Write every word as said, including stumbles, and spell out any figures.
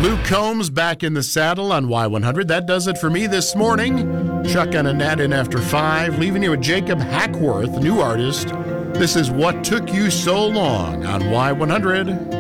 Luke Combs back in the saddle on Y one hundred. That does it for me this morning. Chuck and Annette in after five, leaving you with Jacob Hackworth, new artist. This is What Took You So Long on Y one hundred.